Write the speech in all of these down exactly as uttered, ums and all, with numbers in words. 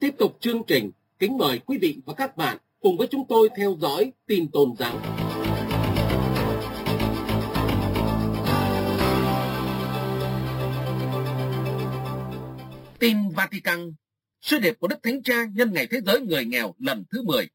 Tiếp tục chương trình, kính mời quý vị và các bạn cùng với chúng tôi theo dõi tin tôn giáo. Tin Vatican, sứ điệp của Đức Thánh Cha nhân ngày Thế giới người nghèo lần thứ mười.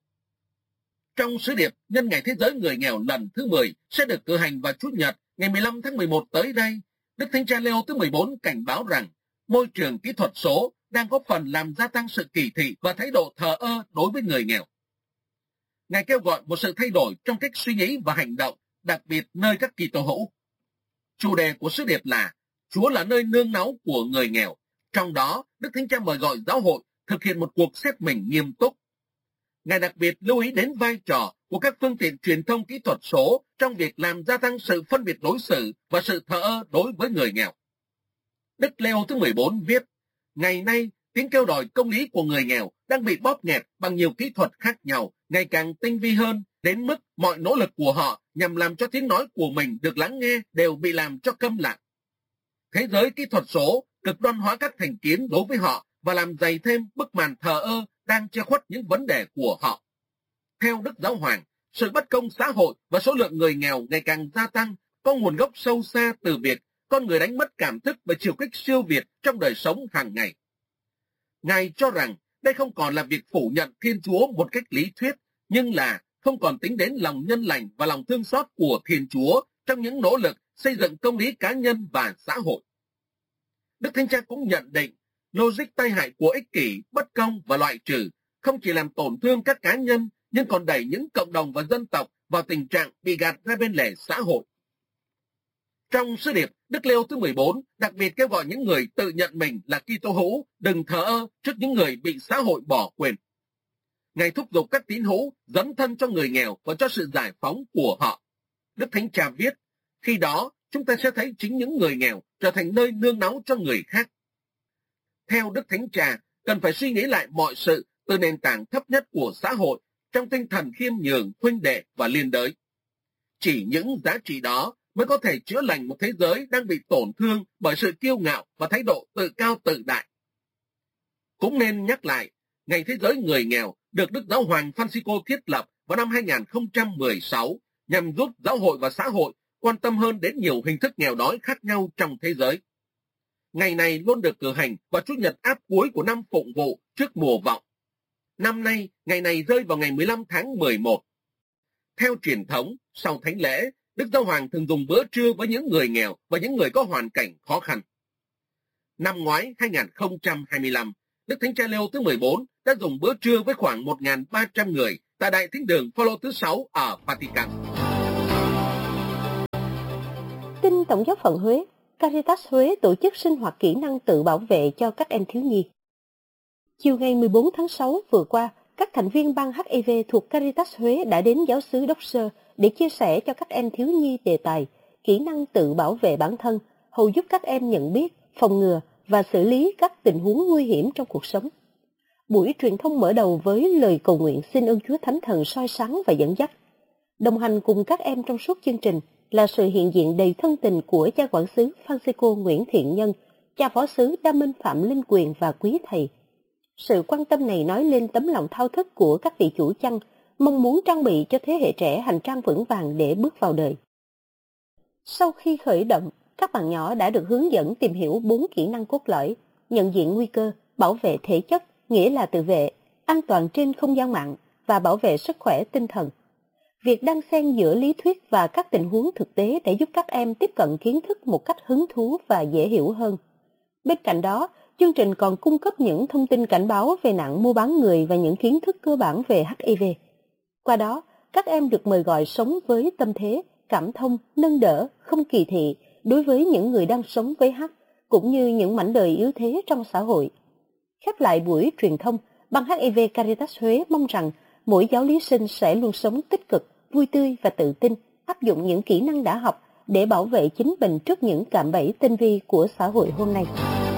Trong sứ điệp nhân ngày Thế giới người nghèo lần thứ mười sẽ được cử hành vào Chủ nhật ngày mười lăm tháng mười một tới đây, Đức Thánh Cha Leo thứ mười bốn cảnh báo rằng môi trường kỹ thuật số đang có phần làm gia tăng sự kỳ thị và thái độ thờ ơ đối với người nghèo. Ngài kêu gọi một sự thay đổi trong cách suy nghĩ và hành động, đặc biệt nơi các Kitô hữu. Chủ đề của sứ điệp là Chúa là nơi nương náu của người nghèo. Trong đó, Đức Thánh Cha mời gọi giáo hội thực hiện một cuộc xét mình nghiêm túc. Ngài đặc biệt lưu ý đến vai trò của các phương tiện truyền thông kỹ thuật số trong việc làm gia tăng sự phân biệt đối xử và sự thờ ơ đối với người nghèo. Đức Leo thứ mười bốn viết, ngày nay, tiếng kêu đòi công lý của người nghèo đang bị bóp nghẹt bằng nhiều kỹ thuật khác nhau, ngày càng tinh vi hơn, đến mức mọi nỗ lực của họ nhằm làm cho tiếng nói của mình được lắng nghe đều bị làm cho câm lặng. Thế giới kỹ thuật số cực đoan hóa các thành kiến đối với họ và làm dày thêm bức màn thờ ơ đang che khuất những vấn đề của họ. Theo Đức Giáo Hoàng, sự bất công xã hội và số lượng người nghèo ngày càng gia tăng có nguồn gốc sâu xa từ việc con người đánh mất cảm thức và chiều kích siêu việt trong đời sống hàng ngày. Ngài cho rằng đây không còn là việc phủ nhận Thiên Chúa một cách lý thuyết, nhưng là không còn tính đến lòng nhân lành và lòng thương xót của Thiên Chúa trong những nỗ lực xây dựng công lý cá nhân và xã hội. Đức Thánh Cha cũng nhận định, logic tai hại của ích kỷ, bất công và loại trừ không chỉ làm tổn thương các cá nhân, nhưng còn đẩy những cộng đồng và dân tộc vào tình trạng bị gạt ra bên lề xã hội. Trong sứ điệp, Đức Leo thứ mười bốn đặc biệt kêu gọi những người tự nhận mình là Kitô hữu đừng thờ ơ trước những người bị xã hội bỏ quên. Ngài thúc giục các tín hữu dấn thân cho người nghèo và cho sự giải phóng của họ. Đức Thánh Cha viết, khi đó chúng ta sẽ thấy chính những người nghèo trở thành nơi nương náu cho người khác. Theo Đức Thánh Cha, cần phải suy nghĩ lại mọi sự từ nền tảng thấp nhất của xã hội trong tinh thần khiêm nhường, huynh đệ và liên đới. Chỉ những giá trị đó mới có thể chữa lành một thế giới đang bị tổn thương bởi sự kiêu ngạo và thái độ tự cao tự đại. Cũng nên nhắc lại, Ngày Thế giới người nghèo được Đức Giáo Hoàng Francisco thiết lập vào năm hai nghìn không trăm mười sáu nhằm giúp giáo hội và xã hội quan tâm hơn đến nhiều hình thức nghèo đói khác nhau trong thế giới. Ngày này luôn được cử hành vào Chủ nhật áp cuối của năm Phụng vụ trước mùa vọng. Năm nay, ngày này rơi vào ngày mười lăm tháng mười một. Theo truyền thống, sau thánh lễ, Đức Giáo Hoàng thường dùng bữa trưa với những người nghèo và những người có hoàn cảnh khó khăn. Năm ngoái hai nghìn không trăm hai mươi lăm, Đức Thánh Cha Leo thứ mười bốn đã dùng bữa trưa với khoảng một nghìn ba trăm người tại Đại Thính đường Phaolô thứ sáu ở Vatican. Tin Tổng giáo phận Huế, Caritas Huế tổ chức sinh hoạt kỹ năng tự bảo vệ cho các em thiếu nhi. Chiều ngày mười bốn tháng sáu vừa qua, các thành viên ban hát i vê thuộc Caritas Huế đã đến giáo xứ Đốc Sơ để chia sẻ cho các em thiếu nhi đề tài kỹ năng tự bảo vệ bản thân, hầu giúp các em nhận biết, phòng ngừa và xử lý các tình huống nguy hiểm trong cuộc sống. Buổi truyền thông mở đầu với lời cầu nguyện xin ơn Chúa Thánh Thần soi sáng và dẫn dắt. Đồng hành cùng các em trong suốt chương trình là sự hiện diện đầy thân tình của cha quản xứ Francisco Nguyễn Thiện Nhân, cha phó xứ Đa Minh Phạm Linh Quyền và quý thầy. Sự quan tâm này nói lên tấm lòng thao thức của các vị chủ chăn, mong muốn trang bị cho thế hệ trẻ hành trang vững vàng để bước vào đời. Sau khi khởi động, các bạn nhỏ đã được hướng dẫn tìm hiểu bốn kỹ năng cốt lõi: nhận diện nguy cơ, bảo vệ thể chất, nghĩa là tự vệ, an toàn trên không gian mạng và bảo vệ sức khỏe tinh thần. Việc đan xen giữa lý thuyết và các tình huống thực tế để giúp các em tiếp cận kiến thức một cách hứng thú và dễ hiểu hơn. Bên cạnh đó, chương trình còn cung cấp những thông tin cảnh báo về nạn mua bán người và những kiến thức cơ bản về hát i vê. Qua đó, các em được mời gọi sống với tâm thế, cảm thông, nâng đỡ, không kỳ thị đối với những người đang sống với hát, cũng như những mảnh đời yếu thế trong xã hội. Khép lại buổi truyền thông, ban hát i vê Caritas Huế mong rằng mỗi giáo lý sinh sẽ luôn sống tích cực, vui tươi và tự tin, áp dụng những kỹ năng đã học để bảo vệ chính mình trước những cạm bẫy tinh vi của xã hội hôm nay.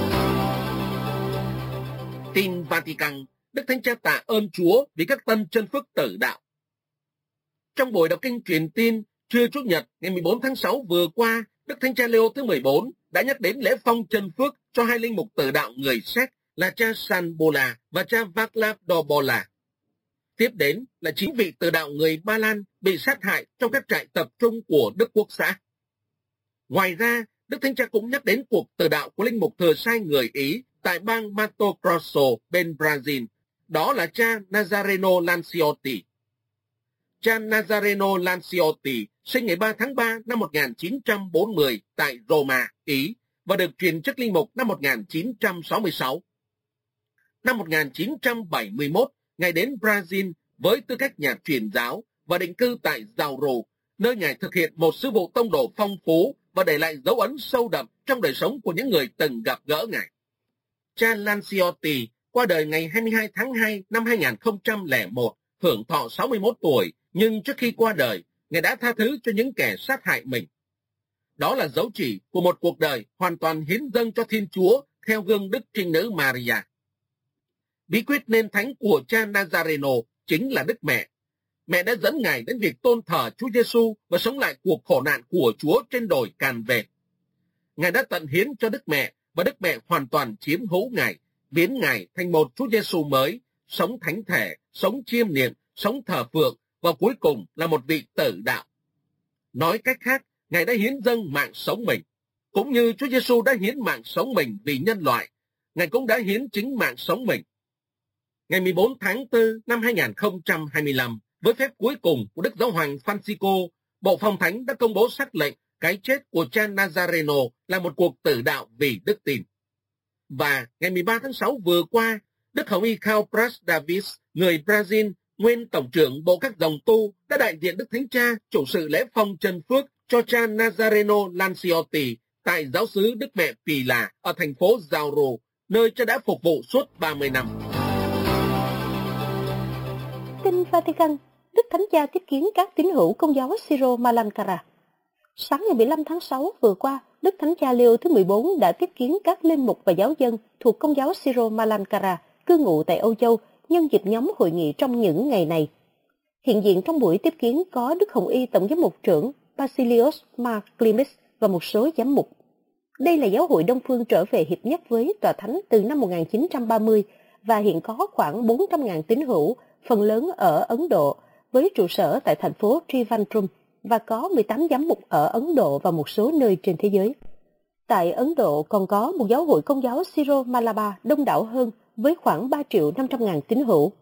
Tin Vatican, Đức Thánh Cha tạ ơn Chúa vì các tân chân phước tử đạo. Trong buổi đọc kinh truyền tin trưa Chủ nhật ngày mười bốn tháng sáu vừa qua, Đức Thánh Cha Leo thứ mười bốn đã nhắc đến lễ phong chân phước cho hai linh mục tử đạo người Séc là cha Sanbola và cha Vaclav Dobola. Tiếp đến là chín vị từ đạo người Ba Lan bị sát hại trong các trại tập trung của Đức Quốc xã. Ngoài ra, Đức Thánh Cha cũng nhắc đến cuộc từ đạo của linh mục thừa sai người Ý tại bang Mato Grosso bên Brazil, đó là cha Nazareno Lanciotti. Cha Nazareno Lanciotti sinh ngày ba tháng ba năm một nghìn chín trăm bốn mươi tại Roma, Ý, và được truyền chức linh mục năm một nghìn chín trăm sáu mươi sáu. Năm một nghìn chín trăm bảy mươi mốt, Ngài đến Brazil với tư cách nhà truyền giáo và định cư tại Jauru, nơi Ngài thực hiện một sứ vụ tông đồ phong phú và để lại dấu ấn sâu đậm trong đời sống của những người từng gặp gỡ Ngài. Cha Lanciotti qua đời ngày hai mươi hai tháng hai năm hai nghìn không trăm lẻ một, hưởng thọ sáu mươi mốt tuổi, nhưng trước khi qua đời, Ngài đã tha thứ cho những kẻ sát hại mình. Đó là dấu chỉ của một cuộc đời hoàn toàn hiến dâng cho Thiên Chúa theo gương Đức Trinh Nữ Maria. Bí quyết nên thánh của cha Nazareno chính là Đức Mẹ. Mẹ đã dẫn Ngài đến việc tôn thờ Chúa Giêsu và sống lại cuộc khổ nạn của Chúa trên đồi Càn Về. Ngài đã tận hiến cho Đức Mẹ và Đức Mẹ hoàn toàn chiếm hữu Ngài, biến Ngài thành một Chúa Giêsu mới, sống thánh thể, sống chiêm niệm, sống thờ phượng và cuối cùng là một vị tử đạo. Nói cách khác, Ngài đã hiến dâng mạng sống mình. Cũng như Chúa Giêsu đã hiến mạng sống mình vì nhân loại, Ngài cũng đã hiến chính mạng sống mình. Ngày mười bốn tháng tư năm hai nghìn không trăm hai mươi lăm, với phép cuối cùng của Đức Giáo hoàng Francisco, Bộ Phong Thánh đã công bố sắc lệnh cái chết của cha Nazareno là một cuộc tử đạo vì đức tin. Và ngày mười ba tháng sáu vừa qua, Đức Hồng Y Khao Pras Davis, người Brazil, nguyên Tổng trưởng Bộ các dòng tu, đã đại diện Đức Thánh Cha chủ sự lễ phong chân phước cho cha Nazareno Lanciotti tại giáo xứ Đức Mẹ Pila ở thành phố Jauru, nơi cha đã phục vụ suốt ba mươi năm. Kinh Vatican, Đức Thánh Cha tiếp kiến các tín hữu Công giáo Syro Malankara. Sáng ngày mười lăm tháng sáu vừa qua, Đức Thánh Cha Leo thứ mười bốn đã tiếp kiến các linh mục và giáo dân thuộc Công giáo Syro Malankara cư ngụ tại Âu Châu nhân dịp nhóm hội nghị trong những ngày này. Hiện diện trong buổi tiếp kiến có Đức Hồng Y Tổng giám mục trưởng Basilios Marklimis và một số giám mục. Đây là giáo hội Đông Phương trở về hiệp nhất với Tòa Thánh từ năm một nghìn chín trăm ba mươi và hiện có khoảng bốn trăm nghìn tín hữu, phần lớn ở Ấn Độ, với trụ sở tại thành phố Trivandrum và có mười tám giám mục ở Ấn Độ và một số nơi trên thế giới. Tại Ấn Độ còn có một giáo hội Công giáo Syro Malabar đông đảo hơn với khoảng ba triệu năm trăm nghìn tín hữu.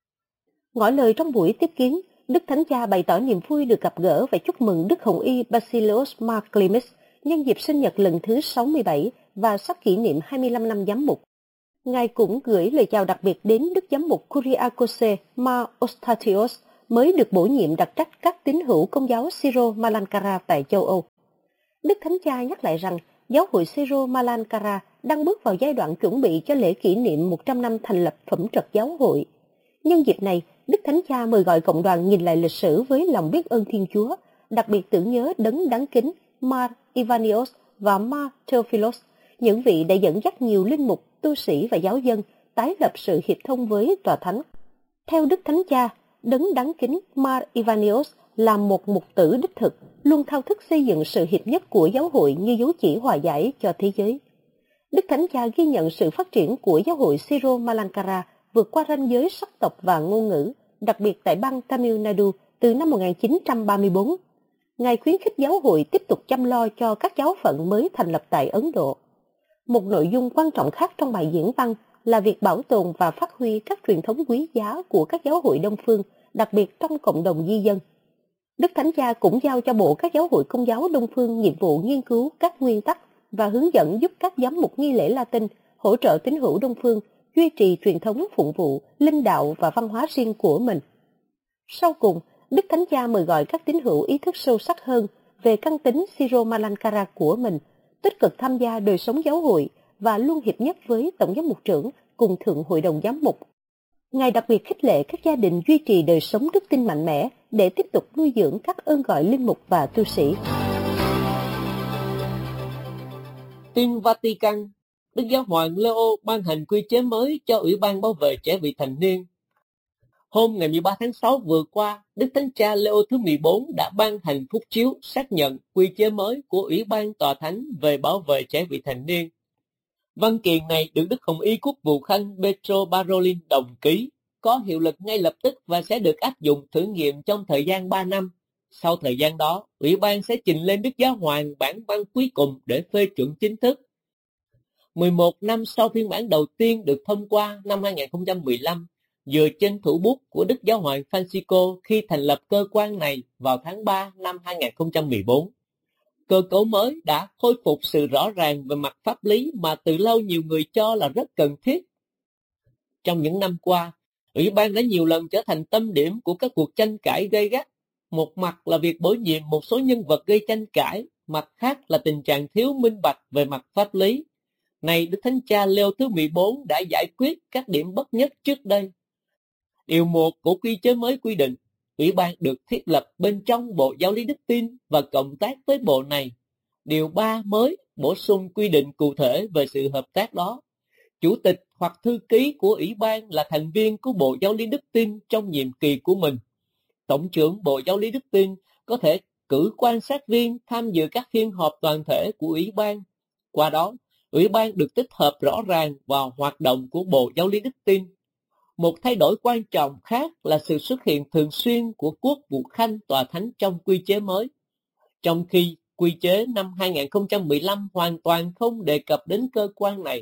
Ngỏ lời trong buổi tiếp kiến, Đức Thánh Cha bày tỏ niềm vui được gặp gỡ và chúc mừng Đức Hồng Y Basilios Marklimis nhân dịp sinh nhật lần thứ sáu mươi bảy và sắp kỷ niệm hai mươi lăm năm giám mục. Ngài cũng gửi lời chào đặc biệt đến Đức Giám mục Kyriakose Mar Ostatios mới được bổ nhiệm đặc trách các tín hữu Công giáo Syro Malankara tại châu Âu. Đức Thánh Cha nhắc lại rằng giáo hội Syro Malankara đang bước vào giai đoạn chuẩn bị cho lễ kỷ niệm một trăm năm thành lập phẩm trật giáo hội. Nhân dịp này, Đức Thánh Cha mời gọi cộng đoàn nhìn lại lịch sử với lòng biết ơn Thiên Chúa, đặc biệt tưởng nhớ đấng đáng kính Mar Ivanios và Mar Theophilos, những vị đã dẫn dắt nhiều linh mục, tu sĩ và giáo dân tái lập sự hiệp thông với Tòa Thánh. Theo Đức Thánh Cha, đấng đáng kính Mar Ivanios là một mục tử đích thực, luôn thao thức xây dựng sự hiệp nhất của giáo hội như dấu chỉ hòa giải cho thế giới. Đức Thánh Cha ghi nhận sự phát triển của giáo hội Syro Malankara vượt qua ranh giới sắc tộc và ngôn ngữ, đặc biệt tại bang Tamil Nadu từ năm một nghìn chín trăm ba mươi tư. Ngài khuyến khích giáo hội tiếp tục chăm lo cho các giáo phận mới thành lập tại Ấn Độ. Một nội dung quan trọng khác trong bài diễn văn là việc bảo tồn và phát huy các truyền thống quý giá của các giáo hội Đông Phương, đặc biệt trong cộng đồng di dân. Đức Thánh Cha cũng giao cho Bộ các giáo hội Công giáo Đông Phương nhiệm vụ nghiên cứu các nguyên tắc và hướng dẫn giúp các giám mục nghi lễ Latin hỗ trợ tín hữu Đông Phương duy trì truyền thống phụng vụ, linh đạo và văn hóa riêng của mình. Sau cùng, Đức Thánh Cha mời gọi các tín hữu ý thức sâu sắc hơn về căn tính Syro Malankara của mình, tích cực tham gia đời sống giáo hội và luôn hiệp nhất với Tổng giám mục trưởng cùng Thượng Hội đồng Giám mục. Ngài đặc biệt khích lệ các gia đình duy trì đời sống đức tin mạnh mẽ để tiếp tục nuôi dưỡng các ơn gọi linh mục và tu sĩ. Tin Vatican, Đức Giáo hoàng Leo ban hành quy chế mới cho Ủy ban bảo vệ trẻ vị thành niên. Hôm ngày mười ba tháng sáu vừa qua, Đức Thánh Cha Leo thứ mười bốn đã ban hành phúc chiếu xác nhận quy chế mới của Ủy ban Tòa Thánh về bảo vệ trẻ vị thành niên. Văn kiện này được Đức Hồng Y Quốc vụ Khanh Petro Parolin đồng ký, có hiệu lực ngay lập tức và sẽ được áp dụng thử nghiệm trong thời gian ba năm. Sau thời gian đó, Ủy ban sẽ trình lên Đức Giáo Hoàng bản văn cuối cùng để phê chuẩn chính thức. mười một năm sau phiên bản đầu tiên được thông qua năm hai nghìn không trăm mười lăm, dựa trên thủ bút của Đức Giáo Hoàng Francisco khi thành lập cơ quan này vào tháng ba năm hai nghìn không trăm mười bốn. Cơ cấu mới đã khôi phục sự rõ ràng về mặt pháp lý mà từ lâu nhiều người cho là rất cần thiết. Trong những năm qua, Ủy ban đã nhiều lần trở thành tâm điểm của các cuộc tranh cãi gay gắt. Một mặt là việc bổ nhiệm một số nhân vật gây tranh cãi, mặt khác là tình trạng thiếu minh bạch về mặt pháp lý. Này, Đức Thánh Cha Leo thứ mười bốn đã giải quyết các điểm bất nhất trước đây. Điều một của quy chế mới quy định, Ủy ban được thiết lập bên trong Bộ Giáo lý Đức Tin và cộng tác với bộ này. Điều ba mới bổ sung quy định cụ thể về sự hợp tác đó. Chủ tịch hoặc thư ký của Ủy ban là thành viên của Bộ Giáo lý Đức Tin trong nhiệm kỳ của mình. Tổng trưởng Bộ Giáo lý Đức Tin có thể cử quan sát viên tham dự các phiên họp toàn thể của Ủy ban. Qua đó, Ủy ban được tích hợp rõ ràng vào hoạt động của Bộ Giáo lý Đức Tin. Một thay đổi quan trọng khác là sự xuất hiện thường xuyên của Quốc vụ Khanh Tòa Thánh trong quy chế mới. Trong khi quy chế năm hai nghìn không trăm mười lăm hoàn toàn không đề cập đến cơ quan này.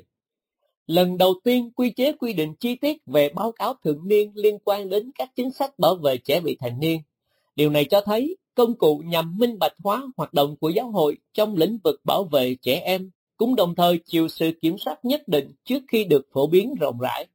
Lần đầu tiên, quy chế quy định chi tiết về báo cáo thường niên liên quan đến các chính sách bảo vệ trẻ vị thành niên. Điều này cho thấy công cụ nhằm minh bạch hóa hoạt động của giáo hội trong lĩnh vực bảo vệ trẻ em, cũng đồng thời chịu sự kiểm soát nhất định trước khi được phổ biến rộng rãi.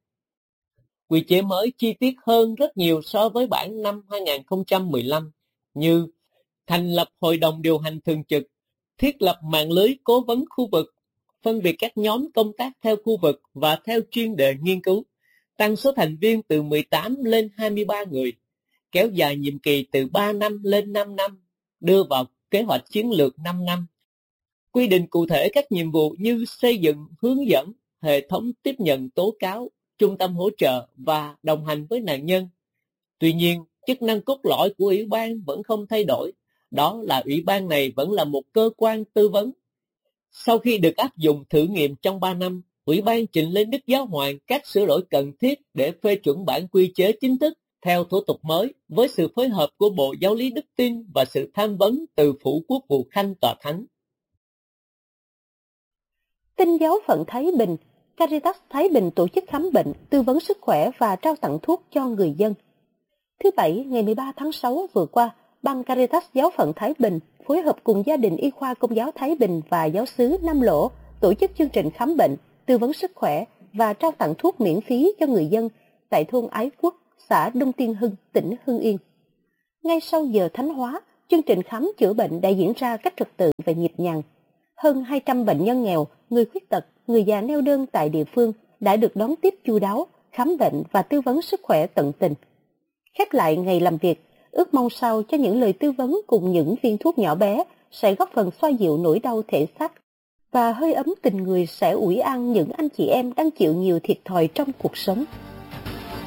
Quy chế mới chi tiết hơn rất nhiều so với bản năm hai nghìn không trăm mười lăm, như thành lập hội đồng điều hành thường trực, thiết lập mạng lưới cố vấn khu vực, phân biệt các nhóm công tác theo khu vực và theo chuyên đề nghiên cứu, tăng số thành viên từ mười tám lên hai mươi ba người, kéo dài nhiệm kỳ từ ba năm lên năm năm, đưa vào kế hoạch chiến lược năm năm, quy định cụ thể các nhiệm vụ như xây dựng, hướng dẫn, hệ thống tiếp nhận tố cáo, trung tâm hỗ trợ và đồng hành với nạn nhân. Tuy nhiên, chức năng cốt lõi của Ủy ban vẫn không thay đổi, đó là Ủy ban này vẫn là một cơ quan tư vấn. Sau khi được áp dụng thử nghiệm trong ba năm, Ủy ban trình lên Đức Giáo Hoàng các sửa đổi cần thiết để phê chuẩn bản quy chế chính thức theo thủ tục mới, với sự phối hợp của Bộ Giáo lý Đức Tin và sự tham vấn từ Phủ Quốc vụ Khanh Tòa Thánh. Tin giáo phận Thái Bình, Caritas Thái Bình tổ chức khám bệnh, tư vấn sức khỏe và trao tặng thuốc cho người dân. Thứ Bảy, ngày mười ba tháng sáu vừa qua, Ban Caritas giáo phận Thái Bình phối hợp cùng gia đình y khoa Công giáo Thái Bình và giáo xứ Nam Lỗ tổ chức chương trình khám bệnh, tư vấn sức khỏe và trao tặng thuốc miễn phí cho người dân tại thôn Ái Quốc, xã Đông Tiên Hưng, tỉnh Hưng Yên. Ngay sau giờ thánh hóa, chương trình khám chữa bệnh đã diễn ra cách trật tự và nhịp nhàng. Hơn hai trăm bệnh nhân nghèo, người khuyết tật, người già neo đơn tại địa phương đã được đón tiếp chu đáo, khám bệnh và tư vấn sức khỏe tận tình. Khép lại ngày làm việc, ước mong sau cho những lời tư vấn cùng những viên thuốc nhỏ bé sẽ góp phần xoa dịu nỗi đau thể xác và hơi ấm tình người, sẽ ủi an những anh chị em đang chịu nhiều thiệt thòi trong cuộc sống.